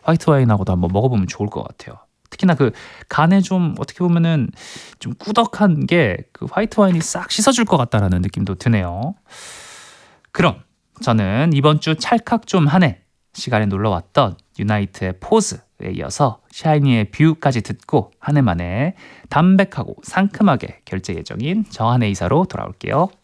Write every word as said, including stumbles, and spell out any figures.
화이트 와인하고도 한번 먹어보면 좋을 것 같아요. 특히나 그 간에 좀 어떻게 보면은 좀 꾸덕한 게 그 화이트 와인이 싹 씻어줄 것 같다라는 느낌도 드네요. 그럼 저는 이번 주 찰칵 좀 하네 시간에 놀러 왔던 유나이트의 포즈에 이어서 샤이니의 뷰까지 듣고 한 해만에 담백하고 상큼하게 결제 예정인 정한의 이사로 돌아올게요.